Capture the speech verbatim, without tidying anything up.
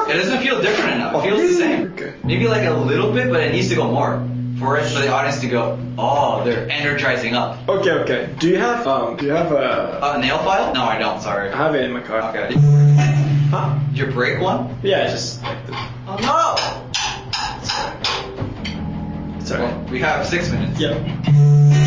It doesn't feel different enough. It feels the same. Okay. Maybe like a little bit, but it needs to go more for it for the audience to go, oh, they're energizing up. Okay, okay. Do you have um? Do you have a? Uh, a nail file? No, I don't. Sorry. I have it in my car. Okay. Huh? Did you break one? Yeah, it's just like this. Oh no! Sorry. Well, we have six minutes. Yep.